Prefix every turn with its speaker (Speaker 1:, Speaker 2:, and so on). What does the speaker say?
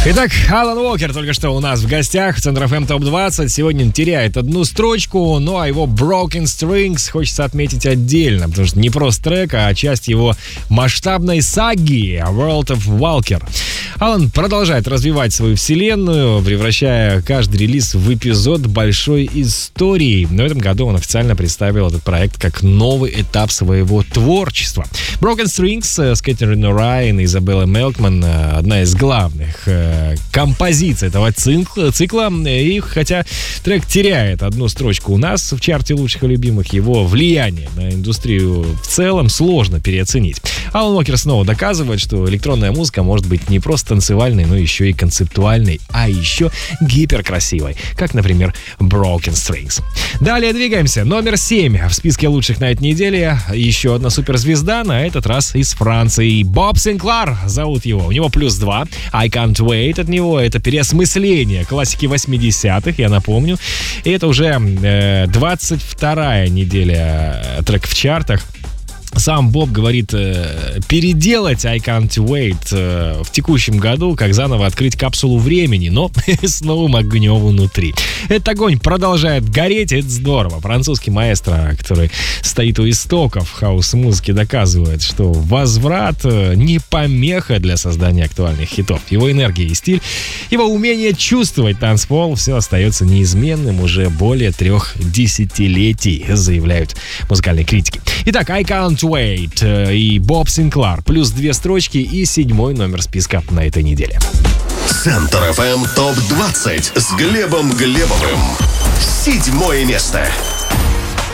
Speaker 1: Итак, Алан Уокер только что у нас в гостях. Центр FM ТОП-20. Сегодня теряет одну строчку, ну а его Broken Strings хочется отметить отдельно, потому что не просто трек, а часть его масштабной саги World of Walker. Алан продолжает развивать свою вселенную, превращая каждый релиз в эпизод большой истории. Но в этом году он официально представил этот проект как новый этап своего творчества. Broken Strings с Кэтрин Орайн и Изабеллой Мелкман — одна из главных композиций этого цикла. И хотя трек теряет одну строчку у нас в чарте лучших и любимых, его влияние на индустрию в целом сложно переоценить. Алан Уокер снова доказывает, что электронная музыка может быть не просто танцевальной, но еще и концептуальной, а еще гиперкрасивой, как, например, Broken Strings. Далее двигаемся. Номер 7 в списке лучших на этой неделе. Еще одна суперзвезда, на этот раз из Франции. Боб Синклар зовут его. У него +2. I Can't Wait от него. Это переосмысление классики 80-х, я напомню. И это уже 22-я неделя трек в чартах. Сам Боб говорит, переделать I Can't Wait в текущем году, как заново открыть капсулу времени, но с новым огнем внутри. Этот огонь продолжает гореть, это здорово. Французский маэстро, который стоит у истоков хаус-музыки, доказывает, что возврат не помеха для создания актуальных хитов. Его энергия и стиль, его умение чувствовать танцпол, все остается неизменным уже более 3 десятилетий, заявляют музыкальные критики. Итак, I Can't Wait и Боб Синклар. +2 строчки и 7-й номер списка на этой неделе.
Speaker 2: Центр FM ТОП-20 с Глебом Глебовым. 7-е место.